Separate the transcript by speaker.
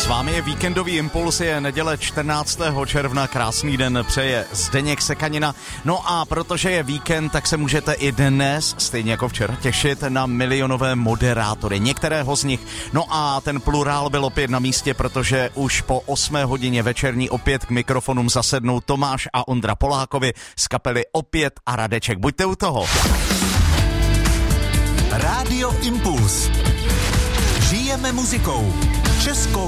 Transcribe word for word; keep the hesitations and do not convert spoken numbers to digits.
Speaker 1: vámi je víkendový impuls, je neděle čtrnáctého června, krásný den přeje Zdeněk Sekanina. No a protože je víkend, tak se můžete i dnes, stejně jako včera, těšit na milionové moderátory, některého z nich. No a ten plurál byl opět na místě, protože už po osmé hodině večerní opět k mikrofonům zasednou Tomáš a Ondra Polákovi z kapely Opět a Radeček. Buďte u toho.
Speaker 2: Rádio Impuls. Žijeme muzikou. Českou